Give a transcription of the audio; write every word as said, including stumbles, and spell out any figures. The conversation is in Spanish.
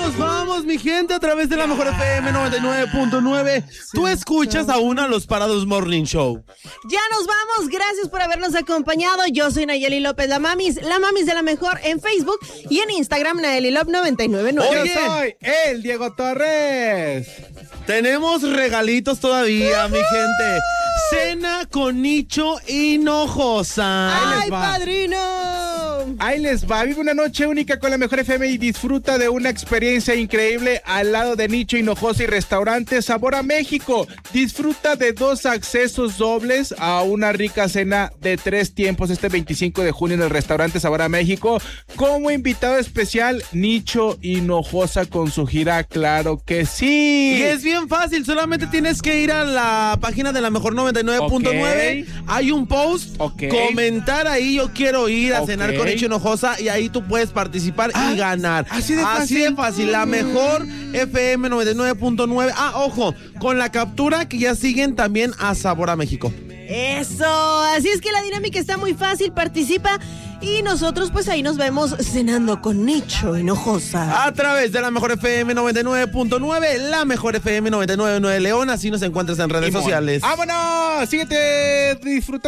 nos vamos, mi gente, a través de la mejor F M noventa y nueve punto nueve. Tú escuchas aún a los Parados Morning Show. Ya nos vamos, gracias por habernos acompañado. Yo soy Nayeli López, la mamis, la mamis de la mejor en Facebook y en Instagram, Nayeli López noventa y nueve punto nueve. Yo soy el Diego Torres. Tenemos regalitos todavía, uh-huh. mi gente. Cena con Nicho Hinojosa. ¡Ay, padrino! Ahí les va. Vive una noche única con la mejor F M y disfruta de una experiencia increíble al lado de Nicho Hinojosa y Restaurante Sabor a México. Disfruta de dos accesos dobles a una rica cena de tres tiempos este veinticinco de junio en el Restaurante Sabor a México. Como invitado especial, Nicho Hinojosa con su gira, claro que sí. Y es bien fácil, solamente tienes que ir a la página de la mejor noventa y nueve punto nueve. Okay. Hay un post, okay. comentar ahí, yo quiero ir a okay. cenar con Nicho Hinojosa, y ahí tú puedes participar ah, y ganar. Así de fácil. Así de fácil, la mejor F M noventa y nueve punto nueve. Ah, ojo, con la captura que ya siguen también a Sabor a México. Eso, así es que la dinámica está muy fácil, participa y nosotros pues ahí nos vemos cenando con Nicho Hinojosa. A través de la mejor F M noventa y nueve punto nueve, la mejor F M noventa y nueve punto nueve León, así nos encuentras en redes Simón. sociales. ¡Vámonos! Síguete disfrutando.